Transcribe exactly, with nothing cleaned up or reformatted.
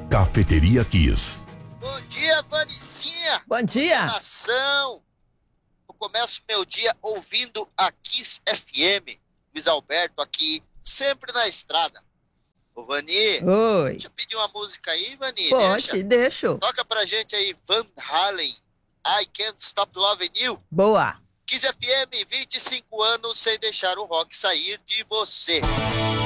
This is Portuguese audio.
Cafeteria Kiss. Bom dia, Vanicinha. Bom dia. Nação. Eu começo meu dia ouvindo a Kiss F M. Luiz Alberto aqui, sempre na estrada. Ô, Vani. Oi. Deixa eu pedir uma música aí, Vani. Pode, deixo. Toca pra gente aí, Van Halen. I Can't Stop Loving You. Boa. Kiss F M, vinte e cinco anos sem deixar o rock sair de você.